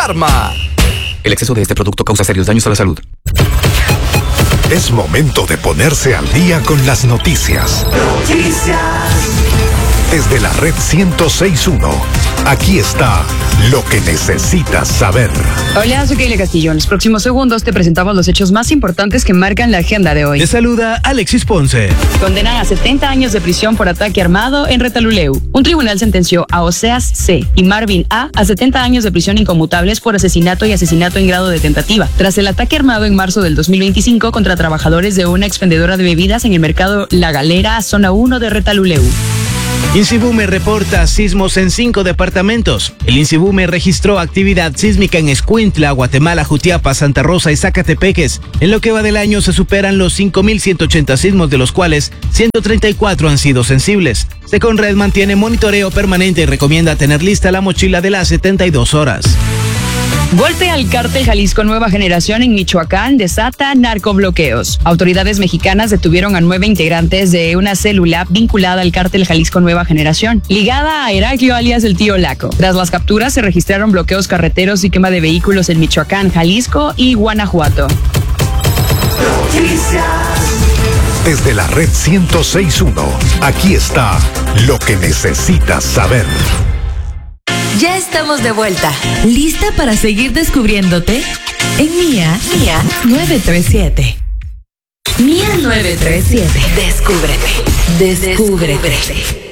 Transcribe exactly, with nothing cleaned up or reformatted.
Arma. El exceso de este producto causa serios daños a la salud. Es momento de ponerse al día con las noticias. Noticias. Desde la red ciento seis punto uno, aquí está lo que necesitas saber. Hola, soy Keila Castillo. En los próximos segundos te presentamos los hechos más importantes que marcan la agenda de hoy. Te saluda Alexis Ponce. Condenan a setenta años de prisión por ataque armado en Retaluleu. Un tribunal sentenció a Oseas C. y Marvin A. a setenta años de prisión inconmutables por asesinato y asesinato en grado de tentativa, tras el ataque armado en marzo del dos mil veinticinco contra trabajadores de una expendedora de bebidas en el mercado La Galera, zona uno de Retaluleu. INSIBUME reporta sismos en cinco departamentos. El INSIBUME registró actividad sísmica en Escuintla, Guatemala, Jutiapa, Santa Rosa y Zacatepeques. En lo que va del año se superan los cinco mil ciento ochenta sismos, de los cuales ciento treinta y cuatro han sido sensibles. Seconred mantiene monitoreo permanente y recomienda tener lista la mochila de las setenta y dos horas. Golpe al cártel Jalisco Nueva Generación en Michoacán desata narcobloqueos. Autoridades mexicanas detuvieron a nueve integrantes de una célula vinculada al cártel Jalisco Nueva Generación, ligada a Heraclio alias el Tío Laco. Tras las capturas se registraron bloqueos carreteros y quema de vehículos en Michoacán, Jalisco y Guanajuato. Noticias. Desde la red ciento seis punto uno, aquí está lo que necesitas saber. Ya estamos de vuelta. ¿Lista para seguir descubriéndote? En Mía, Mía nueve tres siete. Mía nueve tres siete. Descúbrete. Descúbrete.